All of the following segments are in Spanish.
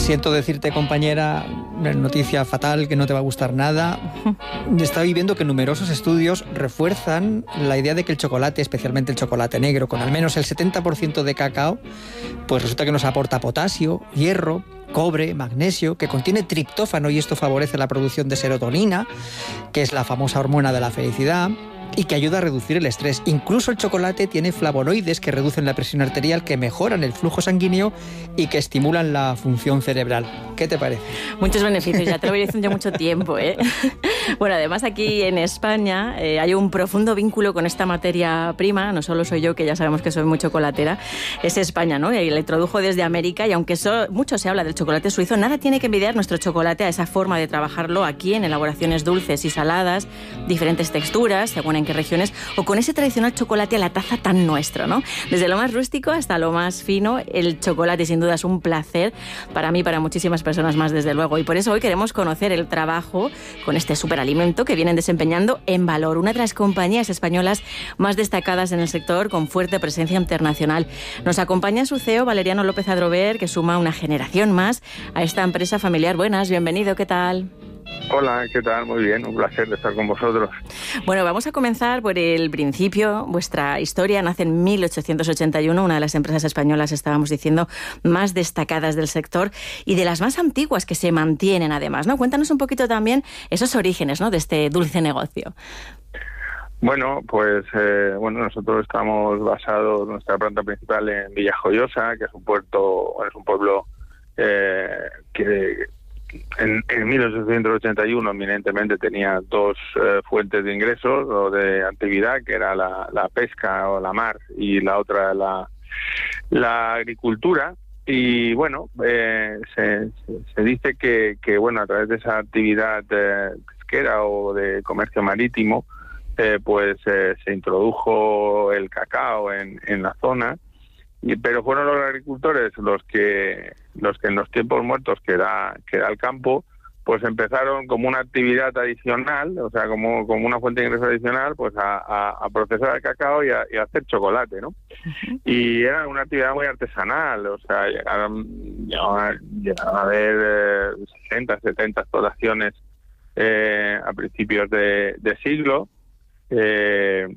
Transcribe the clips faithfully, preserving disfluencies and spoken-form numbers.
Siento decirte, compañera, una noticia fatal que no te va a gustar nada. Estoy viendo que numerosos estudios refuerzan la idea de que el chocolate, especialmente el chocolate negro, con al menos el setenta por ciento de cacao, pues resulta que nos aporta potasio, hierro, cobre, magnesio, que contiene triptófano y esto favorece la producción de serotonina, que es la famosa hormona de la felicidad, y que ayuda a reducir el estrés. Incluso el chocolate tiene flavonoides que reducen la presión arterial, que mejoran el flujo sanguíneo y que estimulan la función cerebral. ¿Qué te parece? Muchos beneficios, ya te lo voy diciendo mucho tiempo, ¿eh? Bueno, además aquí en España eh, hay un profundo vínculo con esta materia prima. No solo soy yo, que ya sabemos que soy muy chocolatera, es España, ¿no? Y la introdujo desde América, y aunque so, mucho se habla del chocolate suizo, nada tiene que envidiar nuestro chocolate a esa forma de trabajarlo aquí en elaboraciones dulces y saladas, diferentes texturas, según en qué regiones, o con ese tradicional chocolate a la taza tan nuestro, ¿no? Desde lo más rústico hasta lo más fino, el chocolate sin duda es un placer para mí y para muchísimas personas más, desde luego. Y por eso hoy queremos conocer el trabajo con este superalimento que vienen desempeñando en Valor, una de las compañías españolas más destacadas en el sector, con fuerte presencia internacional. Nos acompaña su C E O, Valeriano López Adrover, que suma una generación más a esta empresa familiar. Buenas, bienvenido, ¿qué tal? Hola, ¿qué tal? Muy bien, un placer de estar con vosotros. Bueno, vamos a comenzar por el principio. Vuestra historia nace en mil ochocientos ochenta y uno, una de las empresas españolas, estábamos diciendo, más destacadas del sector y de las más antiguas que se mantienen además, ¿no? Cuéntanos un poquito también esos orígenes, ¿no?, de este dulce negocio. Bueno, pues eh, bueno, nosotros estamos basados, nuestra planta principal en Villajoyosa, que es un puerto, es un pueblo eh, que En, en mil ochocientos ochenta y uno eminentemente tenía dos eh, fuentes de ingresos o de actividad, que era la, la pesca o la mar, y la otra la, la agricultura. Y bueno, eh, se, se, se dice que, que bueno, a través de esa actividad eh, pesquera o de comercio marítimo, eh, pues eh, se introdujo el cacao en, en la zona. Y, pero fueron los agricultores los que los que en los tiempos muertos que da que da el campo, pues empezaron como una actividad adicional, o sea, como como una fuente de ingreso adicional, pues a, a, a procesar el cacao y a, y a hacer chocolate, ¿no? Uh-huh. Y era una actividad muy artesanal, o sea, llegaron, llegaron, llegaron a haber eh, sesenta, setenta explotaciones eh, a principios de, de siglo. Eh,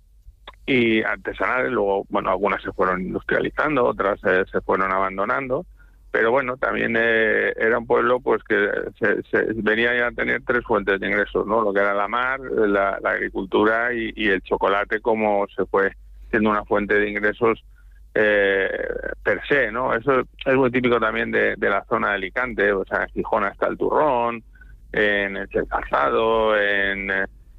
y artesanales, luego, bueno, algunas se fueron industrializando, otras eh, se fueron abandonando, pero bueno, también eh, era un pueblo pues que se, se venía ya a tener tres fuentes de ingresos, ¿no? Lo que era la mar, la, la agricultura y, y el chocolate, como se fue siendo una fuente de ingresos eh, per se, ¿no? Eso es muy típico también de, de la zona de Alicante, o sea, en Gijón está el turrón, en el calzado, en...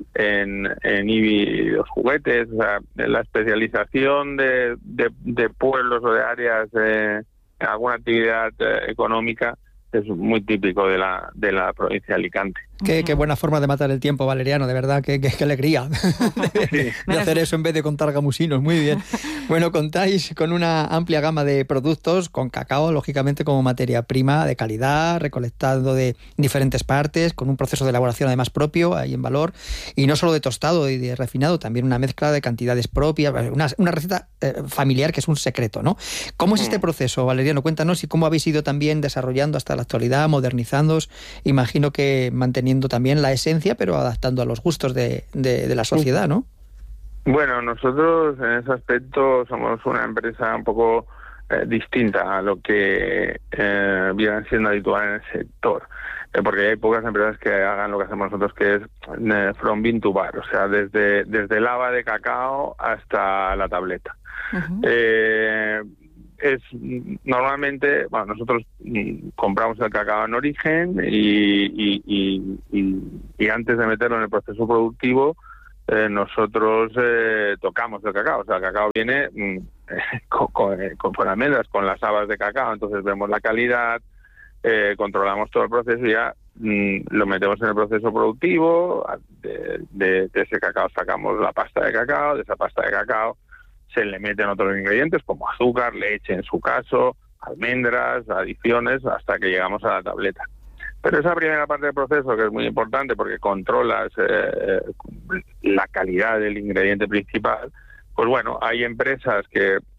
en, en Ibi los juguetes, o sea, la especialización de, de, de pueblos o de áreas eh, en alguna actividad eh, económica es muy típico de la de la provincia de Alicante. Qué, qué buena forma de matar el tiempo, Valeriano, de verdad, qué, qué, qué alegría de, sí. de hacer eso en vez de contar gamusinos, muy bien. Bueno, contáis con una amplia gama de productos, con cacao, lógicamente, como materia prima de calidad, recolectado de diferentes partes, con un proceso de elaboración además propio, ahí en Valor, y no solo de tostado y de refinado, también una mezcla de cantidades propias, una, una receta eh, familiar que es un secreto, ¿no? ¿Cómo es este proceso, Valeriano? Cuéntanos, y cómo habéis ido también desarrollando hasta la actualidad, modernizándoos, imagino que manteniendo también la esencia, pero adaptando a los gustos de, de, de la sociedad, ¿no? Bueno, nosotros en ese aspecto somos una empresa un poco eh, distinta a lo que eh, viene siendo habitual en el sector, eh, porque hay pocas empresas que hagan lo que hacemos nosotros, que es eh, from bean to bar, o sea, desde desde el haba de cacao hasta la tableta. Uh-huh. Eh, es normalmente, bueno, nosotros compramos el cacao en origen y, y, y, y, y antes de meterlo en el proceso productivo, eh, nosotros eh, tocamos el cacao. O sea, el cacao viene mm, con, con, con, con almendras, con las habas de cacao, entonces vemos la calidad, eh, controlamos todo el proceso y ya mm, lo metemos en el proceso productivo. De, de, de ese cacao sacamos la pasta de cacao, de esa pasta de cacao se le meten otros ingredientes como azúcar, leche en su caso, almendras, adiciones, hasta que llegamos a la tableta. Pero esa primera parte del proceso, que es muy importante porque controlas eh, la calidad del ingrediente principal, pues bueno, hay empresas que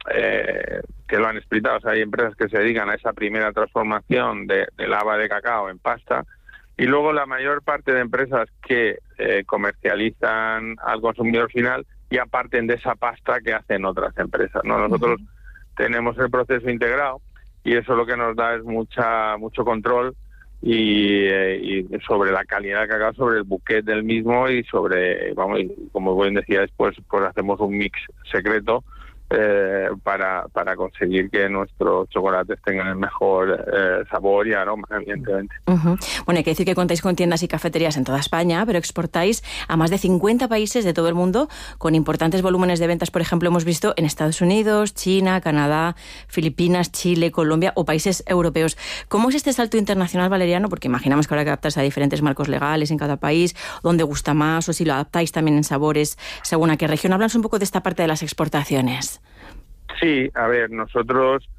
eh, que lo han explicado. O sea, hay empresas que se dedican a esa primera transformación de, de la haba de cacao en pasta, y luego la mayor parte de empresas que eh, comercializan al consumidor final ya parten de esa pasta que hacen otras empresas, ¿no? Nosotros uh-huh. tenemos el proceso integrado y eso lo que nos da es mucha mucho control y, eh, y sobre la calidad del cacao, sobre el bouquet del mismo y sobre, vamos, como bien decía después, pues hacemos un mix secreto eh, para, para conseguir que nuestros chocolates tengan el mejor eh, sabor y aroma, evidentemente. Uh-huh. Bueno, hay que decir que contáis con tiendas y cafeterías en toda España, pero exportáis a más de cincuenta países de todo el mundo, con importantes volúmenes de ventas, por ejemplo, hemos visto en Estados Unidos, China, Canadá, Filipinas, Chile, Colombia o países europeos. ¿Cómo es este salto internacional, Valeriano? Porque imaginamos que habrá que adaptarse a diferentes marcos legales en cada país, dónde gusta más, o si lo adaptáis también en sabores según a qué región. Háblanos un poco de esta parte de las exportaciones. Sí, a ver, nosotros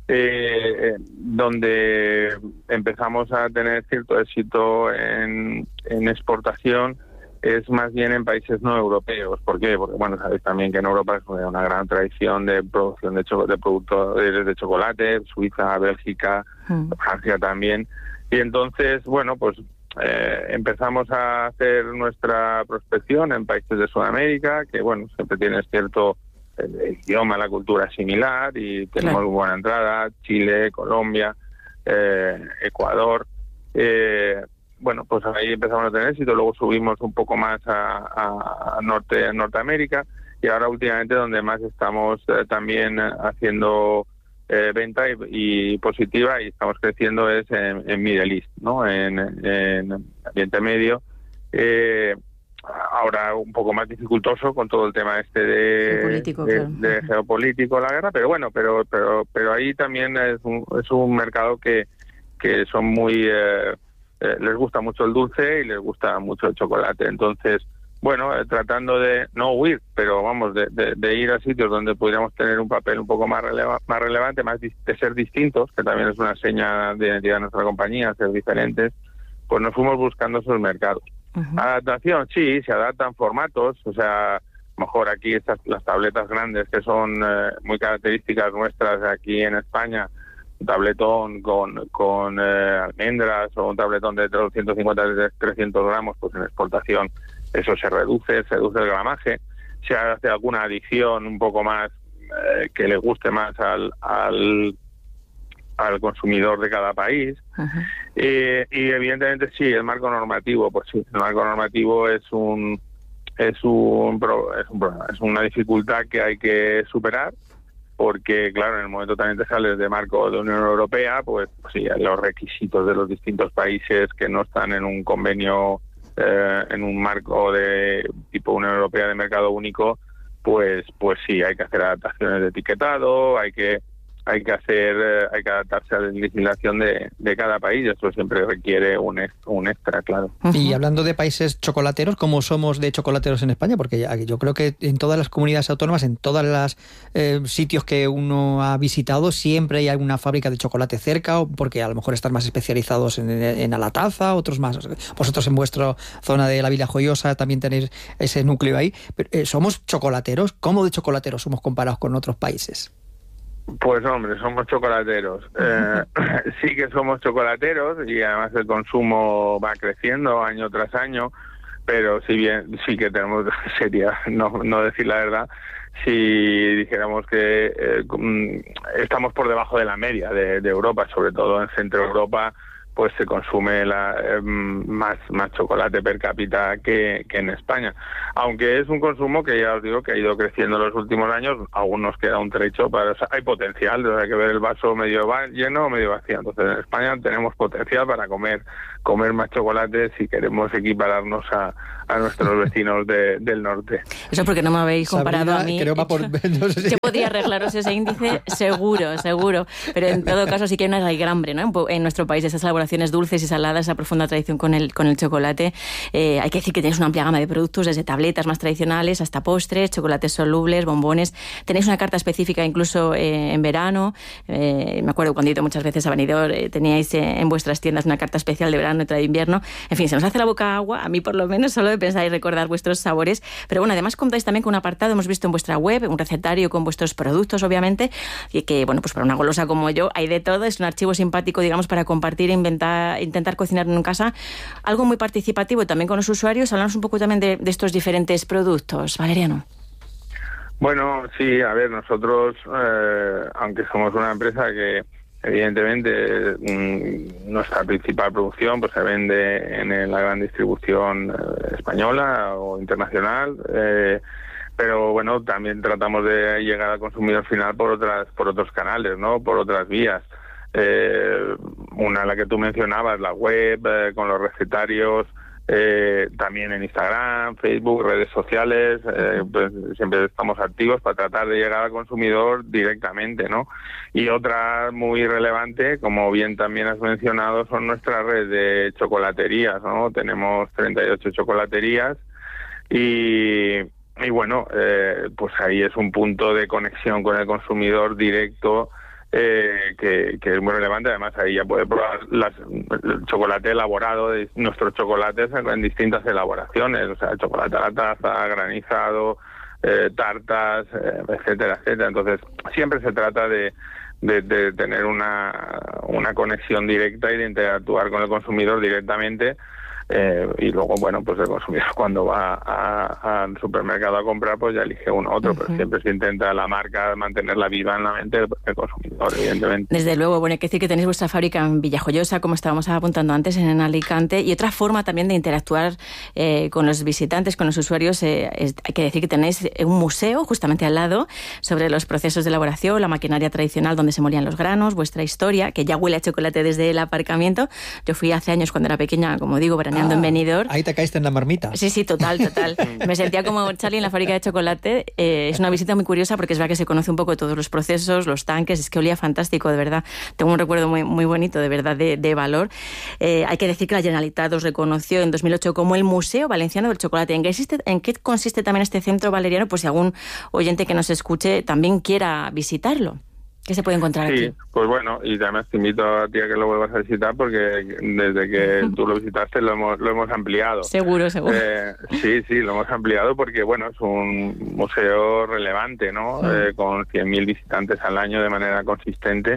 eh, donde empezamos a tener cierto éxito en, en exportación es más bien en países no europeos. ¿Por qué? Porque, bueno, sabéis también que en Europa es una gran tradición de producción de, cho- de productos de chocolate, Suiza, Bélgica, mm. Francia también. Y entonces, bueno, pues eh, empezamos a hacer nuestra prospección en países de Sudamérica, que, bueno, siempre tienes cierto... El, el idioma, la cultura es similar y tenemos claro. buena entrada, Chile, Colombia, eh, Ecuador. Eh, bueno, pues ahí empezamos a tener éxito, luego subimos un poco más a, a, a, Norte, a Norteamérica y ahora últimamente donde más estamos eh, también haciendo eh, venta y, y positiva y estamos creciendo es en, en Middle East, ¿no? En, en Oriente Medio. Eh, Ahora un poco más dificultoso con todo el tema este de, geopolítico, de, claro. de geopolítico, la guerra, pero bueno, pero pero pero ahí también es un, es un mercado que, que son muy eh, eh, les gusta mucho el dulce y les gusta mucho el chocolate. Entonces, bueno, eh, tratando de no huir, pero vamos, de, de, de ir a sitios donde pudiéramos tener un papel un poco más, releva, más relevante, más di- de ser distintos, que también es una seña de identidad de nuestra compañía, ser diferentes, pues nos fuimos buscando esos mercados. Uh-huh. Adaptación, sí, se adaptan formatos, o sea, mejor aquí estas las tabletas grandes que son eh, muy características nuestras aquí en España, un tabletón con, con eh, almendras o un tabletón de doscientos cincuenta a trescientos gramos, pues en exportación eso se reduce, se reduce el gramaje, se hace alguna adición un poco más eh, que le guste más al, al al consumidor de cada país. Uh-huh. eh, y evidentemente sí, el marco normativo, pues sí, el marco normativo es un es un, es un es una dificultad que hay que superar, porque claro, en el momento también te sales de marco de Unión Europea, pues, pues sí, los requisitos de los distintos países que no están en un convenio, eh, en un marco de tipo Unión Europea de mercado único, pues pues sí, hay que hacer adaptaciones de etiquetado, hay que hay que hacer, eh, hay que adaptarse a la legislación de, de cada país. Eso siempre requiere un, un extra, claro. Y hablando de países chocolateros, ¿cómo somos de chocolateros en España? Porque ya, yo creo que en todas las comunidades autónomas, en todos los eh, sitios que uno ha visitado, siempre hay alguna fábrica de chocolate cerca, o porque a lo mejor están más especializados en, en Alataza, otros más. Vosotros en vuestra zona de la Vila Joyosa también tenéis ese núcleo ahí. Pero, eh, ¿somos chocolateros? ¿Cómo de chocolateros somos comparados con otros países? Pues hombre, somos chocolateros. Eh, sí que somos chocolateros y además el consumo va creciendo año tras año, pero si bien sí que tenemos, sería no, no decir la verdad, si dijéramos que eh, estamos por debajo de la media de, de Europa, sobre todo en Centro Europa, pues se consume la, eh, más más chocolate per cápita que, que en España. Aunque es un consumo que ya os digo que ha ido creciendo en los últimos años, aún nos queda un trecho para... O sea, hay potencial, o sea, hay que ver el vaso medio lleno o medio vacío. Entonces en España tenemos potencial para comer comer más chocolate si queremos equipararnos a, a nuestros vecinos de, del norte. Eso porque no me habéis comparado Sabrina, a mí. Creo va por, no sé si... Yo podría arreglaros ese índice, seguro, seguro. Pero en todo caso sí que hay una raigambre, ¿no? En nuestro país, esas elaboraciones elaboraciones dulces y saladas, esa profunda tradición con el, con el chocolate. Eh, hay que decir que tenéis una amplia gama de productos, desde tabletas más tradicionales hasta postres, chocolates solubles, bombones. Tenéis una carta específica incluso eh, en verano. Eh, me acuerdo cuando he ido muchas veces a Benidorm, eh, teníais eh, en vuestras tiendas una carta especial de verano y otra de invierno. En fin, se nos hace la boca agua, a mí por lo menos, solo de pensar y recordar vuestros sabores. Pero bueno, además contáis también con un apartado, hemos visto en vuestra web, un recetario con vuestros productos, obviamente, y que, bueno, pues para una golosa como yo hay de todo. Es un archivo simpático, digamos, para compartir e inventar, intentar cocinar en casa. Algo muy participativo también con los usuarios. Hablamos un poco también de, de estos diferentes productos. Valeriano. Bueno, sí, a ver, nosotros, eh, aunque somos una empresa que evidentemente mmm, nuestra principal producción pues se vende en la gran distribución eh, española o internacional, eh, pero bueno, también tratamos de llegar al consumidor final por otras, por otros canales, ¿no? Por otras vías. Eh, una, la que tú mencionabas, la web, eh, con los recetarios, eh, también en Instagram, Facebook, redes sociales, eh, pues siempre estamos activos para tratar de llegar al consumidor directamente, ¿no? Y otra muy relevante, como bien también has mencionado, son nuestras redes de chocolaterías, ¿no? Tenemos treinta y ocho chocolaterías y, y bueno, eh, pues ahí es un punto de conexión con el consumidor directo. Eh, que, que es muy relevante. Además ahí ya puede probar las, el chocolate elaborado de nuestros chocolates en, en distintas elaboraciones, o sea, chocolate a la taza, granizado, eh, tartas, eh, etcétera, etcétera. Entonces siempre se trata de, de, de tener una, una conexión directa y de interactuar con el consumidor directamente. Eh, y luego, bueno, pues el consumidor cuando va al supermercado a comprar, pues ya elige uno u otro, uh-huh. Pero siempre se intenta la marca mantenerla viva en la mente del, del consumidor, evidentemente. Desde luego, bueno, hay que decir que tenéis vuestra fábrica en Villajoyosa, como estábamos apuntando antes, en Alicante, y otra forma también de interactuar eh, con los visitantes, con los usuarios, eh, es, hay que decir que tenéis un museo justamente al lado sobre los procesos de elaboración, la maquinaria tradicional donde se molían los granos, vuestra historia, que ya huele a chocolate desde el aparcamiento. Yo fui hace años cuando era pequeña, como digo, para Ah, en Benidorm. Ahí te caíste en la marmita. Sí, sí, total, total. Me sentía como Charlie en la fábrica de chocolate. Eh, es una visita muy curiosa porque es verdad que se conoce un poco todos los procesos, los tanques, es que olía fantástico, de verdad. Tengo un recuerdo muy, muy bonito, de verdad, de, de valor. Eh, hay que decir que la Generalitat os reconoció en dos mil ocho como el Museo Valenciano del Chocolate. ¿En qué, existe, ¿En qué consiste también este centro, Valeriano? Pues si algún oyente que nos escuche también quiera visitarlo. ¿Qué se puede encontrar sí, aquí? Sí, pues bueno, y además te invito a ti a que lo vuelvas a visitar porque desde que tú lo visitaste lo hemos, lo hemos ampliado. Seguro, seguro. Eh, sí, sí, lo hemos ampliado porque, bueno, es un museo relevante, ¿no? Sí. Eh, con cien mil visitantes al año de manera consistente.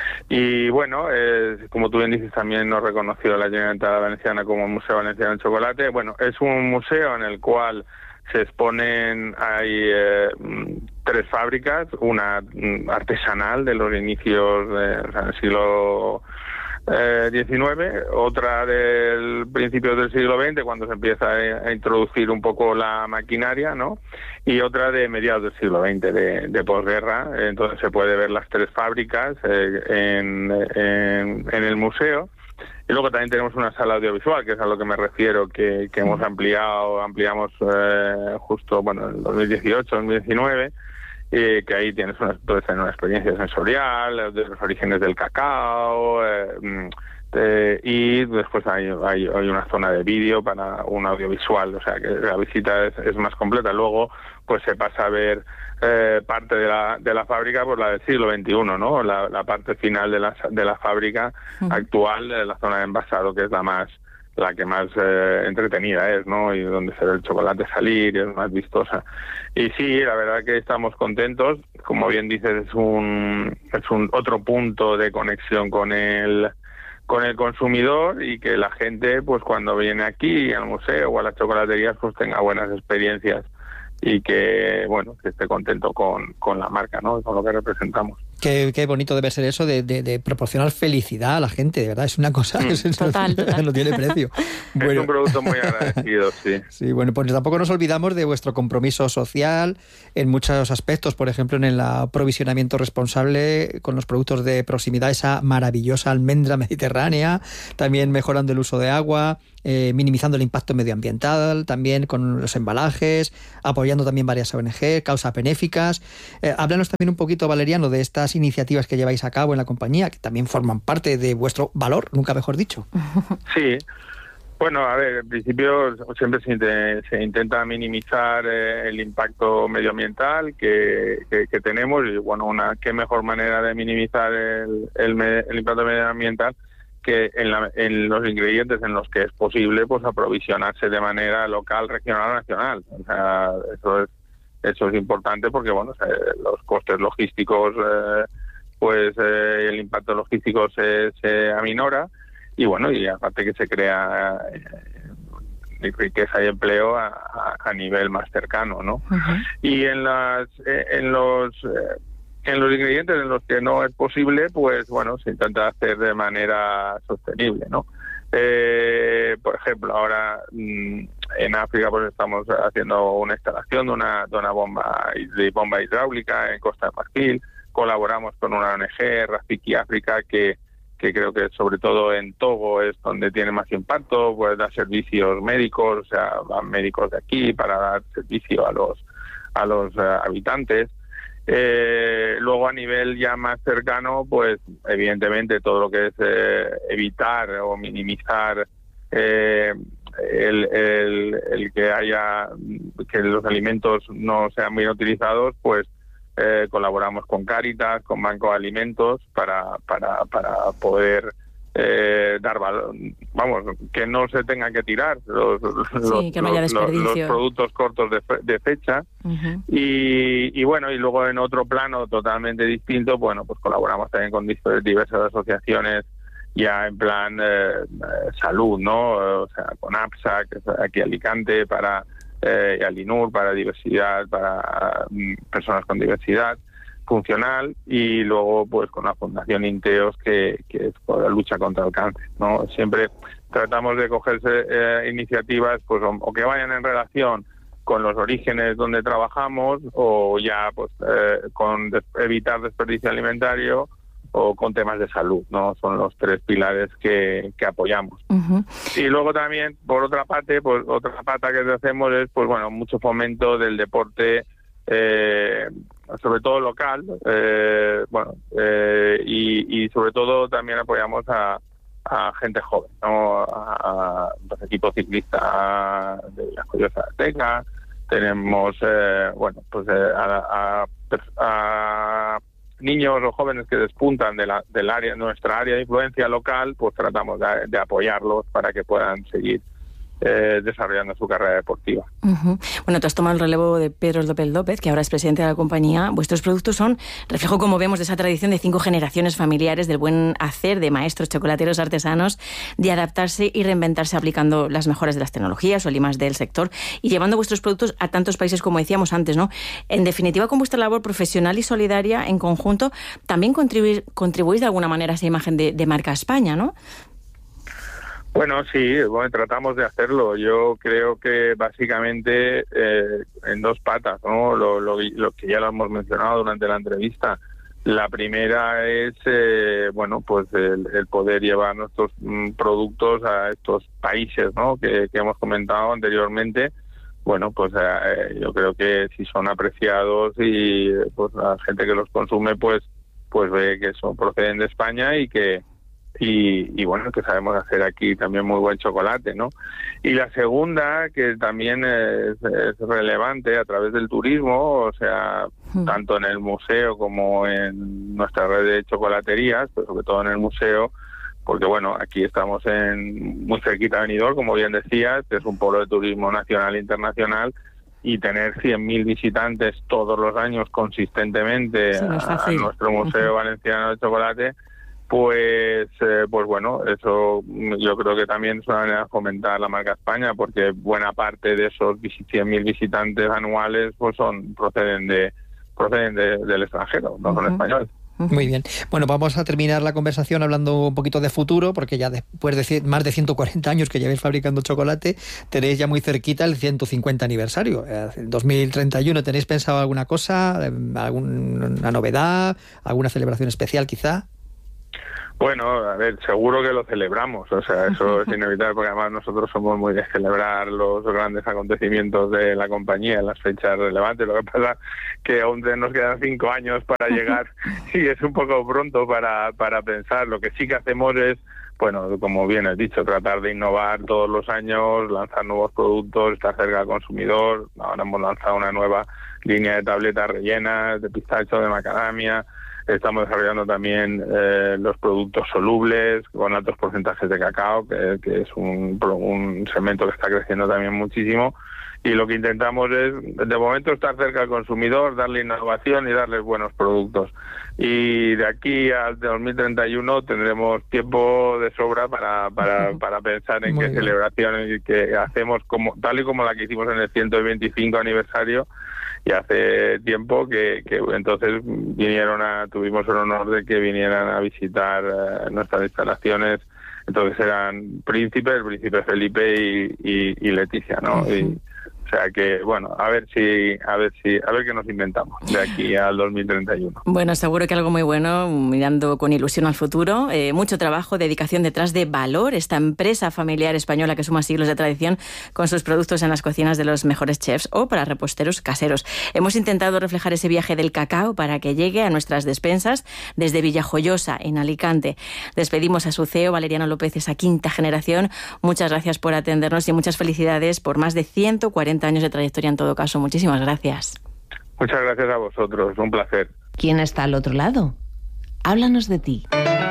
Y bueno, eh, como tú bien dices, también nos reconoció la Generalitat Valenciana como Museo Valenciano del Chocolate. Bueno, es un museo en el cual se exponen, hay eh, tres fábricas, una artesanal de los inicios de, o sea, del siglo eh, diecinueve, otra del principio del siglo veinte, cuando se empieza a, a introducir un poco la maquinaria, ¿no? Y otra de mediados del siglo veinte, de, de posguerra. Entonces se puede ver las tres fábricas eh, en, en, en el museo. Y luego también tenemos una sala audiovisual, que es a lo que me refiero, que, que hemos ampliado, ampliamos eh, justo, bueno, en dos mil dieciocho, dos mil diecinueve, eh, que ahí tienes una, puedes tener una experiencia sensorial, de los orígenes del cacao, eh, eh, y después hay, hay, hay una zona de vídeo para un audiovisual, o sea que la visita es, es más completa. Luego, pues se pasa a ver Eh, parte de la de la fábrica, pues la del siglo veintiuno, ¿no? La, la parte final de la de la fábrica uh-huh. actual, de la zona de envasado, que es la más la que más eh, entretenida es, ¿no? Y donde se ve el chocolate salir y es más vistosa. Y sí, la verdad que estamos contentos. Como bien dices, es un es un otro punto de conexión con el con el consumidor y que la gente, pues cuando viene aquí al museo o a las chocolaterías, pues tenga buenas experiencias y que, bueno, que esté contento con, con la marca, ¿no? Con lo que representamos. Qué, qué bonito debe ser eso de, de, de proporcionar felicidad a la gente, de verdad, es una cosa mm, que es, total, no, total. no tiene precio. Bueno, es un producto muy agradecido, sí. Sí, bueno, pues tampoco nos olvidamos de vuestro compromiso social en muchos aspectos, por ejemplo, en el aprovisionamiento responsable con los productos de proximidad, esa maravillosa almendra mediterránea, también mejorando el uso de agua, eh, minimizando el impacto medioambiental, también con los embalajes, apoyando también varias O N G, causas benéficas. Eh, háblanos también un poquito, Valeriano, de estas las iniciativas que lleváis a cabo en la compañía, que también forman parte de vuestro valor, nunca mejor dicho. Sí. Bueno, a ver, en principio siempre se, int- se intenta minimizar eh, el impacto medioambiental que, que, que tenemos y, bueno, una qué mejor manera de minimizar el, el, el impacto medioambiental que en, la, en los ingredientes en los que es posible pues aprovisionarse de manera local, regional o nacional. O sea, eso es eso es importante porque, bueno, o sea, los costes logísticos, eh, pues eh, el impacto logístico se, se aminora. Y bueno, y aparte que se crea eh, riqueza y empleo a, a, a nivel más cercano, ¿no? Uh-huh. Y en las eh, en los eh, en los ingredientes en los que no es posible, pues bueno, se intenta hacer de manera sostenible, ¿no? Eh, por ejemplo, ahora mmm, en África pues estamos haciendo una instalación de una de una bomba de bomba hidráulica en Costa de Marfil. Colaboramos con una O N G, Rafiki África, que que creo que sobre todo en Togo es donde tiene más impacto, pues da servicios médicos, o sea, van médicos de aquí para dar servicio a los a los uh, habitantes. Eh, luego a nivel ya más cercano, pues evidentemente todo lo que es eh, evitar o minimizar eh, el, el, el que haya que los alimentos no sean bien utilizados, pues Eh, colaboramos con Cáritas, con Banco de Alimentos para para para poder eh, dar valor, vamos, que no se tenga que tirar los, sí, los, que no haya los, los productos cortos de, de fecha. Uh-huh. y, y bueno, y luego en otro plano totalmente distinto, bueno, pues colaboramos también con diversas asociaciones ya en plan eh, salud, ¿no? O sea, con APSA, que es aquí Alicante, para Eh, y Alinur para diversidad, para um, personas con diversidad funcional, y luego pues con la Fundación Inteos, que, que es por la lucha contra el cáncer, ¿no? Siempre tratamos de cogerse eh, iniciativas pues o, o que vayan en relación con los orígenes donde trabajamos, o ya pues eh, con des- evitar desperdicio alimentario, o con temas de salud, ¿no? Son los tres pilares que, que apoyamos. Uh-huh. Y luego también, por otra parte, pues otra pata que hacemos es, pues bueno, mucho fomento del deporte, eh, sobre todo local, eh, bueno, eh, y, y sobre todo también apoyamos a, a gente joven, ¿no? A, a los equipos ciclistas de la Joyosa Teca, tenemos, eh, bueno, pues eh, a, a, a niños o jóvenes que despuntan de la, del área, nuestra área de influencia local, pues tratamos de, de apoyarlos para que puedan seguir eh, desarrollando su carrera deportiva. Uh-huh. Bueno, tú has tomado el relevo de Pedro López López, que ahora es presidente de la compañía. Vuestros productos son reflejo, como vemos, de esa tradición de cinco generaciones familiares, del buen hacer de maestros chocolateros artesanos, de adaptarse y reinventarse aplicando las mejoras de las tecnologías o el I más D del sector y llevando vuestros productos a tantos países como decíamos antes, ¿no? En definitiva, con vuestra labor profesional y solidaria en conjunto, también contribuís, contribuís de alguna manera a esa imagen de, de marca España, ¿no? Bueno, sí, bueno, tratamos de hacerlo. Yo creo que básicamente eh, en dos patas, ¿no? Lo, lo, lo que ya lo hemos mencionado durante la entrevista. La primera es, eh, bueno, pues el, el poder llevar nuestros mm, productos a estos países, ¿no? Que, que hemos comentado anteriormente. Bueno, pues eh, yo creo que si son apreciados y pues la gente que los consume, pues, pues ve que son proceden de España y que Y, y bueno, que sabemos hacer aquí también muy buen chocolate, ¿no? Y la segunda, que también es, es relevante a través del turismo, o sea, mm. tanto en el museo como en nuestra red de chocolaterías, pero sobre todo en el museo, porque bueno, aquí estamos en muy cerquita de Benidorm, como bien decías, que es un polo de turismo nacional e internacional, y tener cien mil visitantes todos los años consistentemente sí, no a, a nuestro Museo uh-huh. Valenciano de Chocolate, pues eh, pues bueno, eso yo creo que también es una manera de fomentar la marca España, porque buena parte de esos cien mil visitantes anuales pues son proceden de proceden de, del extranjero, no uh-huh. son españoles. Muy bien. Bueno, vamos a terminar la conversación hablando un poquito de futuro, porque ya después de más de ciento cuarenta años que llevéis fabricando chocolate, tenéis ya muy cerquita el ciento cincuenta aniversario. En dos mil treinta y uno, ¿tenéis pensado alguna cosa, alguna novedad, alguna celebración especial quizá? Bueno, a ver, seguro que lo celebramos, o sea, eso es inevitable, porque además nosotros somos muy de celebrar los grandes acontecimientos de la compañía en las fechas relevantes. Lo que pasa que aún nos quedan cinco años para llegar y es un poco pronto para, para pensar. Lo que sí que hacemos es, bueno, como bien has dicho, tratar de innovar todos los años, lanzar nuevos productos, estar cerca del consumidor. Ahora hemos lanzado una nueva línea de tabletas rellenas, de pistacho, de macadamia. Estamos desarrollando también eh, los productos solubles con altos porcentajes de cacao, que, que es un, un segmento que está creciendo también muchísimo. Y lo que intentamos es, de momento, estar cerca del consumidor, darle innovación y darles buenos productos. Y de aquí al dos mil treinta y uno tendremos tiempo de sobra para para, para pensar en Muy qué bien. celebraciones que hacemos, como tal y como la que hicimos en el ciento veinticinco aniversario. Y hace tiempo que, que entonces vinieron a, tuvimos el honor de que vinieran a visitar uh, nuestras instalaciones. Entonces eran Príncipe, el Príncipe Felipe y, y, y Leticia, ¿no? Uh-huh. Y, o sea que, bueno, a ver si, a ver si, a ver qué nos inventamos de aquí al dos mil treinta y uno. Bueno, seguro que algo muy bueno, mirando con ilusión al futuro. Eh, mucho trabajo, dedicación detrás de Valor, esta empresa familiar española que suma siglos de tradición con sus productos en las cocinas de los mejores chefs o para reposteros caseros. Hemos intentado reflejar ese viaje del cacao para que llegue a nuestras despensas desde Villajoyosa, en Alicante. Despedimos a su C E O, Valeriano López, esa quinta generación. Muchas gracias por atendernos y muchas felicidades por más de ciento cuarenta años de trayectoria en todo caso. Muchísimas gracias. Muchas gracias a vosotros, un placer. ¿Quién está al otro lado? Háblanos de ti.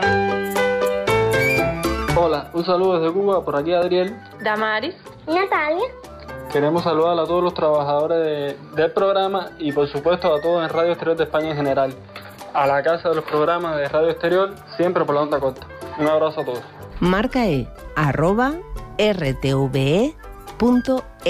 Hola, un saludo desde Cuba, por aquí Adriel. Damaris. Natalia. Queremos saludar a todos los trabajadores de, del programa y por supuesto a todos en Radio Exterior de España en general. A la casa de los programas de Radio Exterior, siempre por la onda corta. Un abrazo a todos. Marca E, arroba rtve punto